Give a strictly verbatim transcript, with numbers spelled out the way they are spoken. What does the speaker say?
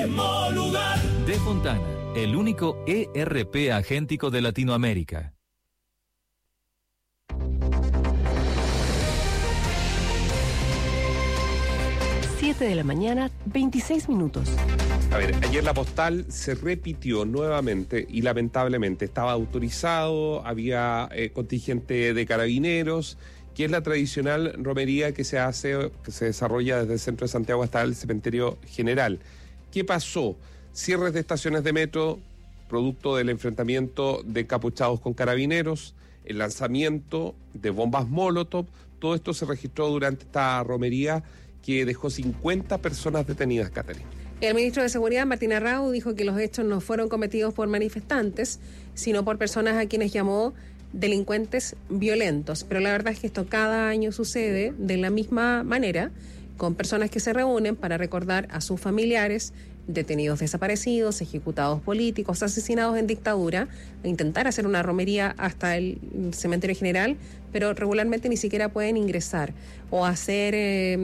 mismo lugar. De Fontana, el único E R P agéntico de Latinoamérica. siete de la mañana, veintiséis minutos. A ver, ayer la postal se repitió nuevamente y lamentablemente estaba autorizado, había eh, contingente de carabineros, que es la tradicional romería que se hace, que se desarrolla desde el centro de Santiago hasta el cementerio general. ¿Qué pasó? Cierres de estaciones de metro, producto del enfrentamiento de encapuchados con carabineros, el lanzamiento de bombas Molotov, todo esto se registró durante esta romería que dejó cincuenta personas detenidas, Catalina. El ministro de Seguridad, Martín Arrau, dijo que los hechos no fueron cometidos por manifestantes, sino por personas a quienes llamó delincuentes violentos. Pero la verdad es que esto cada año sucede de la misma manera, con personas que se reúnen para recordar a sus familiares detenidos desaparecidos, ejecutados políticos, asesinados en dictadura, a intentar hacer una romería hasta el cementerio general, pero regularmente ni siquiera pueden ingresar o hacer... Eh,